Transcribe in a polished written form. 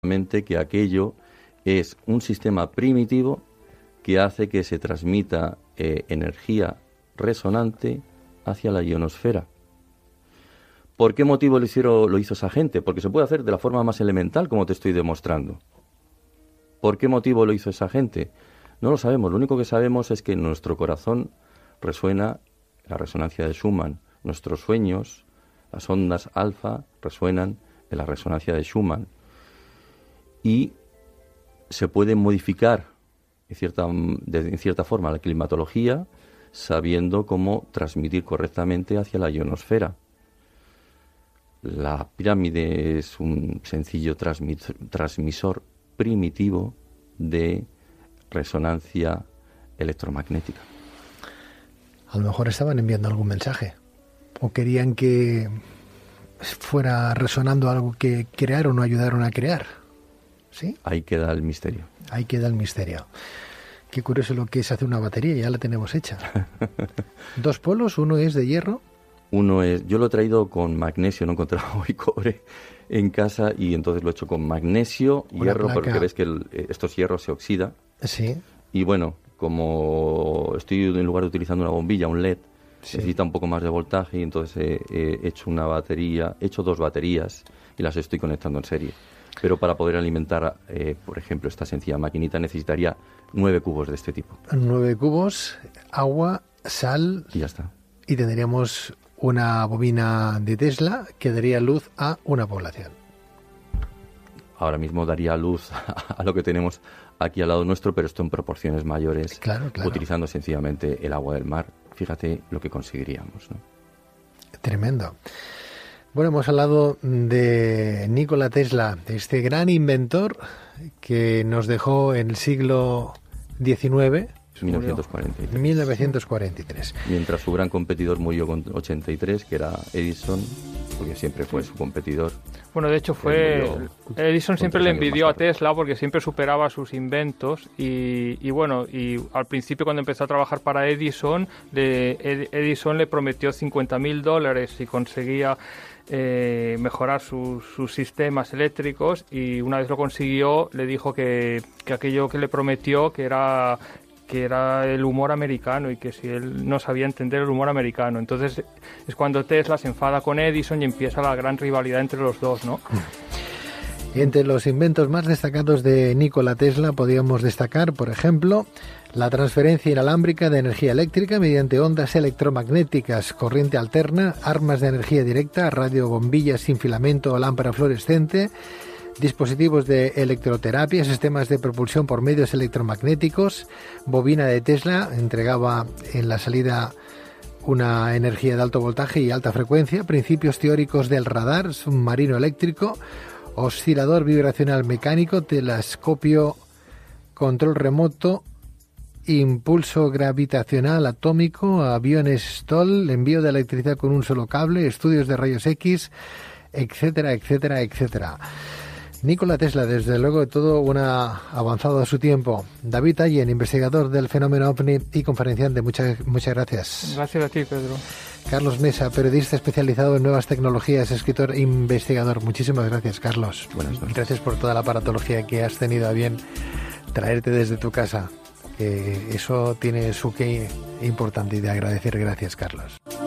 que aquello es un sistema primitivo que hace que se transmita energía resonante hacia la ionosfera. ¿Por qué motivo lo hizo esa gente? Porque se puede hacer de la forma más elemental, como te estoy demostrando. ¿Por qué motivo lo hizo esa gente? No lo sabemos. Lo único que sabemos es que en nuestro corazón resuena la resonancia de Schumann. Nuestros sueños, las ondas alfa, resuenan en la resonancia de Schumann. Y se puede modificar en cierta forma la climatología sabiendo cómo transmitir correctamente hacia la ionosfera. La pirámide es un sencillo transmisor primitivo de resonancia electromagnética. A lo mejor estaban enviando algún mensaje o querían que fuera resonando algo que crearon o ayudaron a crear. ¿Sí? Ahí queda el misterio. Ahí queda el misterio. Qué curioso lo que es hacer una batería, ya la tenemos hecha. 2 polos, uno es de hierro. Yo lo he traído con magnesio, no encontraba hoy cobre en casa y entonces lo he hecho con magnesio, hierro, porque ves que estos hierros se oxidan. Sí. Y bueno, como estoy en lugar de utilizando una bombilla, un LED, sí, necesita un poco más de voltaje y entonces he hecho una batería, he hecho 2 baterías y las estoy conectando en serie. Pero para poder alimentar, por ejemplo, esta sencilla maquinita necesitaría 9 cubos de este tipo. 9 cubos, agua, sal. Y ya está. Y tendríamos una bobina de Tesla que daría luz a una población. Ahora mismo daría luz a lo que tenemos aquí al lado nuestro, pero esto en proporciones mayores, claro. Utilizando sencillamente el agua del mar. Fíjate lo que conseguiríamos, ¿no? Tremendo. Bueno, hemos hablado de Nikola Tesla, este gran inventor que nos dejó en el siglo XIX. 1943. Mientras su gran competidor murió con 83, que era Edison, porque siempre fue su competidor. Bueno, de hecho Edison siempre le envidió a Tesla porque siempre superaba sus inventos y al principio cuando empezó a trabajar para Edison, Edison le prometió $50,000 si conseguía mejorar sus sistemas eléctricos, y una vez lo consiguió le dijo que aquello que le prometió que era el humor americano y que si él no sabía entender el humor americano. Entonces es cuando Tesla se enfada con Edison y empieza la gran rivalidad entre los dos, ¿no? Entre los inventos más destacados de Nikola Tesla podríamos destacar, por ejemplo, la transferencia inalámbrica de energía eléctrica mediante ondas electromagnéticas, corriente alterna, armas de energía directa, radiobombillas sin filamento o lámpara fluorescente, dispositivos de electroterapia, sistemas de propulsión por medios electromagnéticos, bobina de Tesla, entregaba en la salida una energía de alto voltaje y alta frecuencia, principios teóricos del radar, submarino eléctrico, oscilador vibracional mecánico, telescopio, control remoto, impulso gravitacional atómico, aviones STOL, envío de electricidad con un solo cable, estudios de rayos X, etcétera, etcétera, etcétera. Nikola Tesla, desde luego, todo un avanzado a su tiempo. David Allen, investigador del fenómeno OVNI y conferenciante, muchas gracias. Gracias a ti, Pedro. Carlos Mesa, periodista especializado en nuevas tecnologías, escritor e investigador. Muchísimas gracias, Carlos. Buenas noches. Gracias por toda la aparatología que has tenido a bien traerte desde tu casa. Eso tiene su qué importante y de agradecer. Gracias, Carlos.